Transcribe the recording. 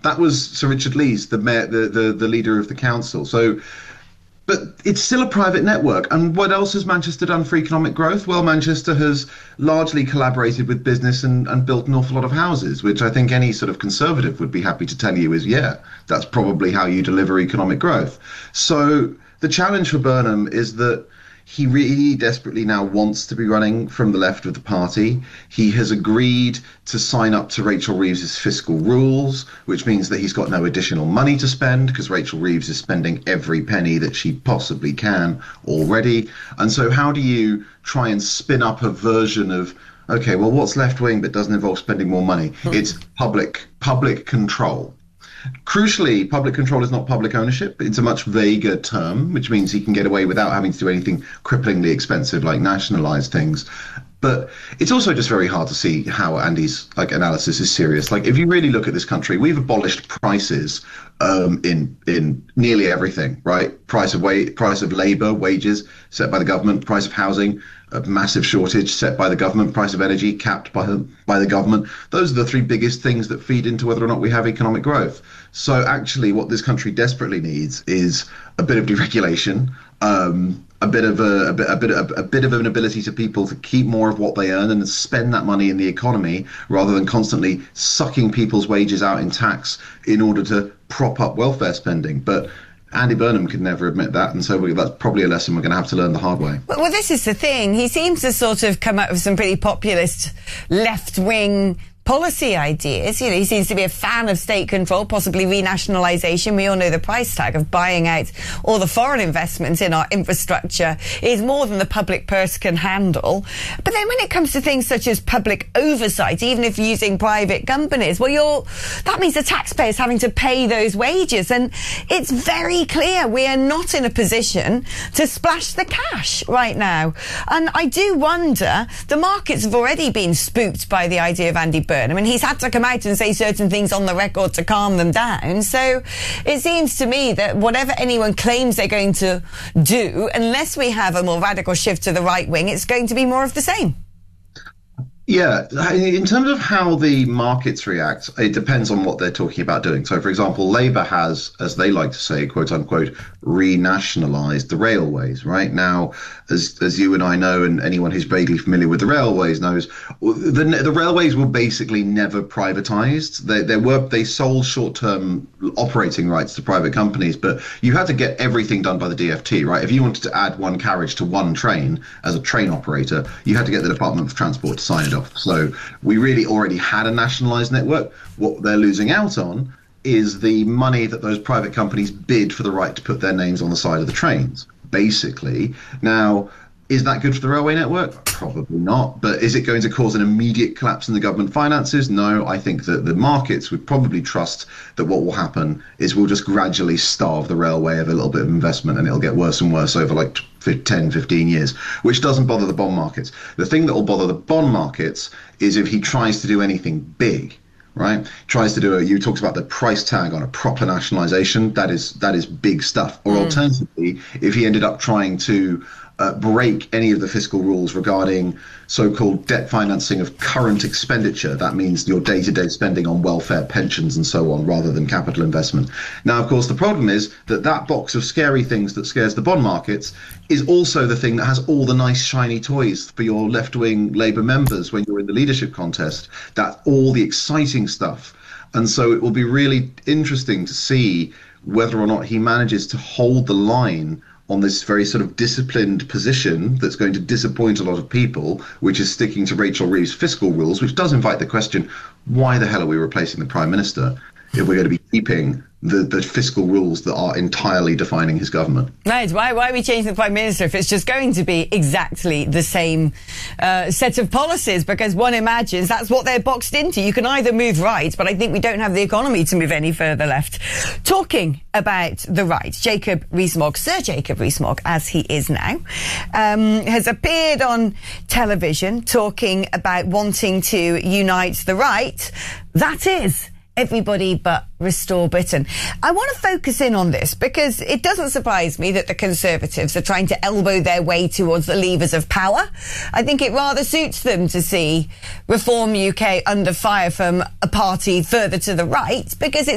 That was Sir Richard Lees, the mayor, the leader of the council. So, but it's still a private network. And what else has Manchester done for economic growth? Well, Manchester has largely collaborated with business and built an awful lot of houses, which I think any sort of conservative would be happy to tell you is, yeah, that's probably how you deliver economic growth. So the challenge for Burnham is that he really desperately now wants to be running from the left of the party. He has agreed to sign up to Rachel Reeves's fiscal rules, which means that he's got no additional money to spend because Rachel Reeves is spending every penny that she possibly can already. And so how do you try and spin up a version of, okay, well, what's left wing but doesn't involve spending more money? It's public control. Crucially, public control is not public ownership. It's a much vaguer term, which means he can get away without having to do anything cripplingly expensive like nationalize things. But it's also just very hard to see how Andy's analysis is serious. Like, if you really look at this country, we've abolished prices in nearly everything, right? Price of labor, wages set by the government, price of housing, a massive shortage set by the government, price of energy capped by the government. Those are the three biggest things that feed into whether or not we have economic growth. So actually what this country desperately needs is a bit of deregulation, a bit of an ability to people to keep more of what they earn and spend that money in the economy rather than constantly sucking people's wages out in tax in order to prop up welfare spending. But Andy Burnham could never admit that, and so that's probably a lesson we're going to have to learn the hard way. Well, this is the thing. He seems to sort of come up with some pretty populist left-wing policy ideas. You know, he seems to be a fan of state control, possibly renationalisation. We all know the price tag of buying out all the foreign investments in our infrastructure is more than the public purse can handle. But then when it comes to things such as public oversight, even if using private companies, well, that means the taxpayer's having to pay those wages. And it's very clear we are not in a position to splash the cash right now. And I do wonder, the markets have already been spooked by the idea of Andy Burnham. I mean, he's had to come out and say certain things on the record to calm them down. So it seems to me that whatever anyone claims they're going to do, unless we have a more radical shift to the right wing, it's going to be more of the same. Yeah, in terms of how the markets react, it depends on what they're talking about doing. So, for example, Labour has, as they like to say, quote unquote, renationalised the railways. Right now, as you and I know, and anyone who's vaguely familiar with the railways knows, the railways were basically never privatised. They sold short-term operating rights to private companies, but you had to get everything done by the DfT. Right, if you wanted to add one carriage to one train as a train operator, you had to get the Department of Transport to sign it off. So we really already had a nationalised network. What they're losing out on is the money that those private companies bid for the right to put their names on the side of the trains, basically. Now, is that good for the railway network? Probably not. But is it going to cause an immediate collapse in the government finances? No, I think that the markets would probably trust that what will happen is we'll just gradually starve the railway of a little bit of investment, and it'll get worse and worse over like 10, 15 years, which doesn't bother the bond markets. The thing that will bother the bond markets is if he tries to do anything big. Right, tries to do you talked about the price tag on a proper nationalisation. That is big stuff. Or alternatively, if he ended up trying to break any of the fiscal rules regarding so-called debt financing of current expenditure, that means your day-to-day spending on welfare, pensions and so on, rather than capital investment. Now, of course, the problem is that box of scary things that scares the bond markets is also the thing that has all the nice shiny toys for your left-wing Labour members when you're in the leadership contest. That's all the exciting stuff. And so it will be really interesting to see whether or not he manages to hold the line on this very sort of disciplined position that's going to disappoint a lot of people, which is sticking to Rachel Reeves' fiscal rules, which does invite the question, why the hell are we replacing the Prime Minister if we're going to be keeping the fiscal rules that are entirely defining his government? Right. Why are we changing the Prime Minister if it's just going to be exactly the same set of policies? Because one imagines that's what they're boxed into. You can either move right, but I think we don't have the economy to move any further left. Talking about the right, Jacob Rees-Mogg, Sir Jacob Rees-Mogg, as he is now, has appeared on television talking about wanting to unite the right. That is everybody but Restore Britain. I want to focus in on this because it doesn't surprise me that the Conservatives are trying to elbow their way towards the levers of power. I think it rather suits them to see Reform UK under fire from a party further to the right because it's